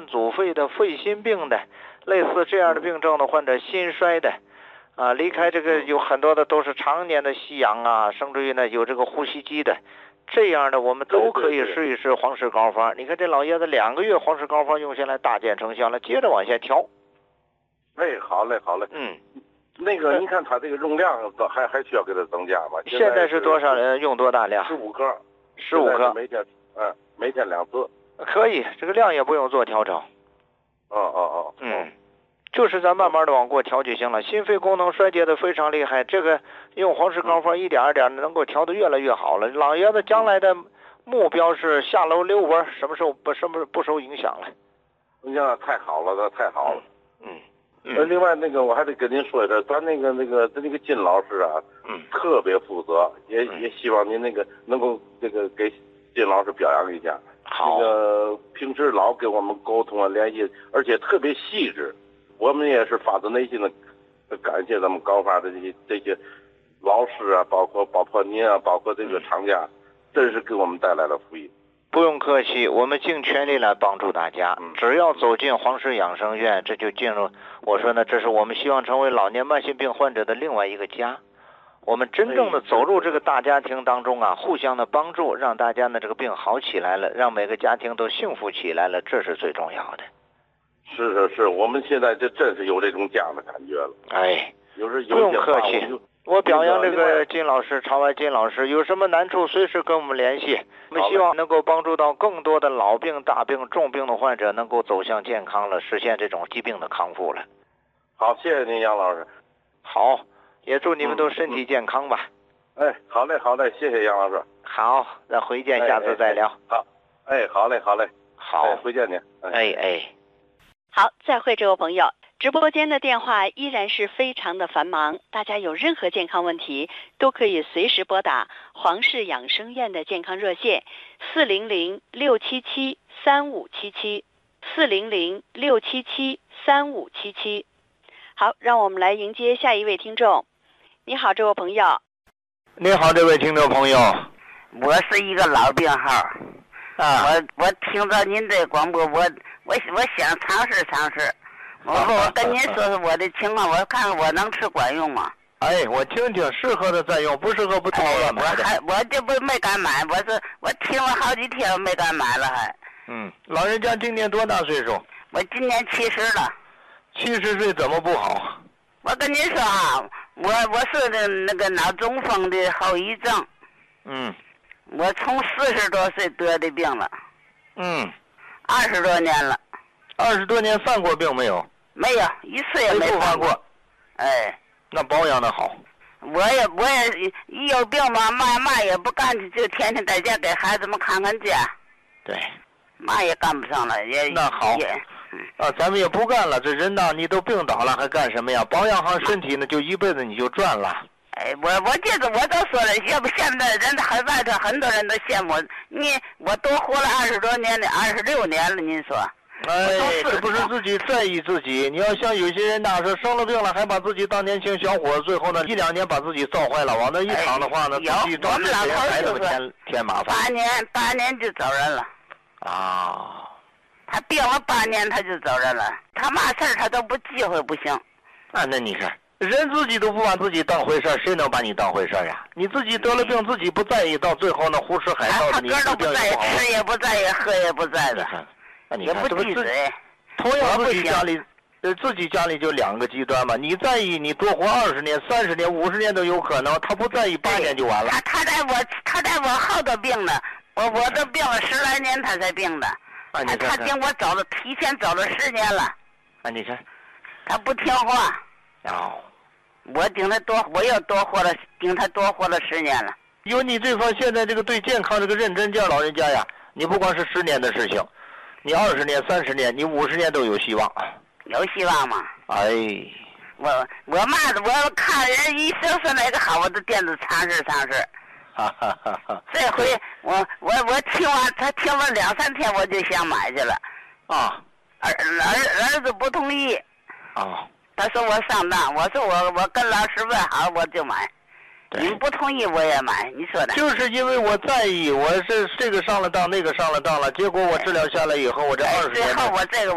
阻肺的、肺心病的，类似这样的病症的患者，心衰的，离开这个有很多的都是常年的吸氧啊，甚至于呢有这个呼吸机的，这样的我们都可以试一试黄氏膏方。你看这老爷子2个月黄氏膏方用下来大见成效了，接着往下调。 好嘞。那个，您看他这个用量还需要给他增加吗？ 现在是多少人用多大量 ？15克。 15克。 每天2次。 可以，这个量也不用做调整。就是咱慢慢的往过调就行了。心肺功能衰竭的非常厉害，这个用黄氏膏方一点点能够调得越来越好了。老爷子将来的目标是下楼溜弯，什么时候不受影响了？ 那太好了，另外那个我还得跟您说一声，咱那个金老师啊，特别负责，也希望您那个能够这个给金老师表扬一下。 好。 那个平时老跟我们沟通啊联系，而且特别细致，我们也是发自内心的感谢咱们高发的这些老师啊，包括您啊，包括这个厂家，真是给我们带来了福音。 不用客气，我们尽全力来帮助大家。只要走进黄氏养生院，这就进入，我说呢，这是我们希望成为老年慢性病患者的另外一个家。我们真正的走入这个大家庭当中啊，互相的帮助，让大家呢这个病好起来了，让每个家庭都幸福起来了，这是最重要的。 是，我们现在这真是有这种家的感觉了。 不用客气。我表扬这个金老师，朝外金老师，有什么难处随时跟我们联系。我们希望能够帮助到更多的老病、大病、重病的患者能够走向健康了，实现这种疾病的康复了。 好，谢谢您，杨老师。 好，也祝你们都身体健康吧。 好嘞，谢谢杨老师。 好，那回见，下次再聊。 好，好嘞。 好， 回见您。 好，再会，这位朋友。直播间的电话依然是非常的繁忙，大家有任何健康问题都可以随时拨打黄氏养生院的健康热线400-677-3577 400-677-3577。好，让我们来迎接下一位听众。你好，这位朋友。 你好，这位听众朋友。 我是一个老病号我听到您的广播，我想尝试。我跟您说说我的情况，我看看我能吃管用吗？ 我听听，适合的再用，不适合不听了买的。 我这不没敢买，我听了好几天，我没敢买了还。 老人家今年多大岁数？ 我今年70了。 70岁怎么不好？ 我跟您说我是那个脑中风的后遗症。我从40多岁得的病了。20多年了。 20多年犯过病没有？ 没有，一次也没犯过。那保养的好。 我也一有病嘛，嘛也不干，就天天在家给孩子们看看家。 对。 嘛也干不上了， 那好。咱们也不干了，这人呐，你都病倒了还干什么呀？保养好身体呢，就一辈子你就赚了。 我这个我都说了，要不现在人还外头很多人都羡慕我多活了20多年了，26年了，您说。 这不是自己在意自己。你要像有些人说生了病了还把自己当年轻小伙，最后呢1-2年把自己造坏了，往那一躺的话呢，自己到这些孩子们添麻烦。 8年就走人了。他病了8年他就走人了，他嘛事儿他都不忌讳，不行。 那你看，人自己都不把自己当回事，谁能把你当回事呀？你自己得了病，自己不在意，到最后呢胡吃海盗的，你都不在意，吃也不在意，喝也不在意。 也不忌嘴。 同样自己家里就2个极端嘛。你在意，你多活20年、30年、50年都有可能；他不在意，8年就完了。 他在我后头病的，我都病了10来年，他才病的。他听我提前走了10年了。 你看， 他不听话。我又多活了10年了。 有你这方现在这个对健康这个认真，叫老人家呀，你不光是10年的事情。你20年、30年，你50年都有希望。 有希望吗？我看人医生说哪个好，我都惦着尝试。这回我听完他听了2-3天，我就想买去了。儿子不同意。他说我上当，我说我跟老师问好，我就买。你不同意我也买，你说的。 就是因为我在意，我是这个上了当，那个上了当了，结果我治疗下来以后，我这20年。 最后我这个。